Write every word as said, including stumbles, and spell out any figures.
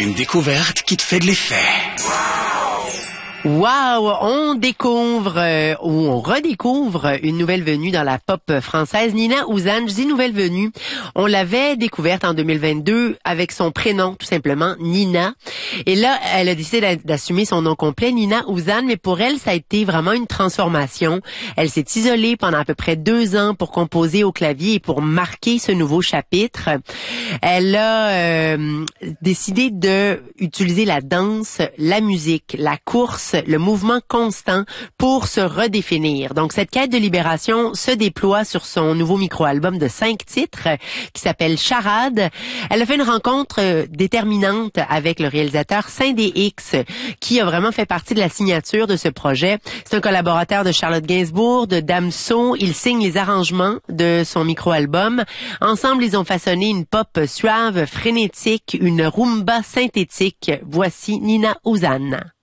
Une découverte qui te fait de l'effet. Wow! On découvre euh, ou on redécouvre une nouvelle venue dans la pop française, Nina Ouzane. Je dis nouvelle venue. On l'avait découverte en deux mille vingt-deux avec son prénom, tout simplement, Nina. Et là, elle a décidé d'assumer son nom complet, Nina Ouzane, mais pour elle, ça a été vraiment une transformation. Elle s'est isolée pendant à peu près deux ans pour composer au clavier et pour marquer ce nouveau chapitre. Elle a euh, décidé de utiliser la danse, la musique, la course, le mouvement constant pour se redéfinir. Donc, cette quête de libération se déploie sur son nouveau micro-album de cinq titres qui s'appelle Charade. Elle a fait une rencontre euh, déterminante avec le réalisateur Sindé X, qui a vraiment fait partie de la signature de ce projet. C'est un collaborateur de Charlotte Gainsbourg, de Damso. Il signe les arrangements de son micro-album. Ensemble, ils ont façonné une pop suave, frénétique, une rumba synthétique. Voici Nina Ouzane.